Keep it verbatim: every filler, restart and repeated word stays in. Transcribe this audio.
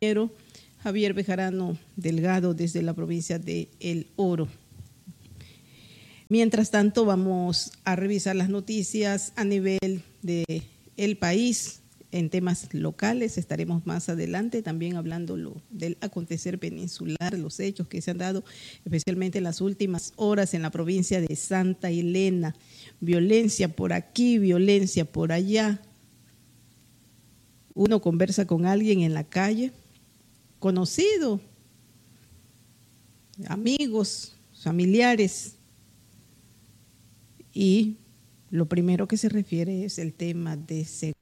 Javier Bejarano Delgado desde la provincia de El Oro. Mientras tanto, vamos a revisar las noticias a nivel del país en temas locales. Estaremos más adelante también hablando lo, del acontecer peninsular, los hechos que se han dado, especialmente en las últimas horas en la provincia de Santa Elena. Violencia por aquí, violencia por allá. Uno conversa con alguien en la calle, conocido, amigos, familiares, y lo primero que se refiere es el tema de seguridad.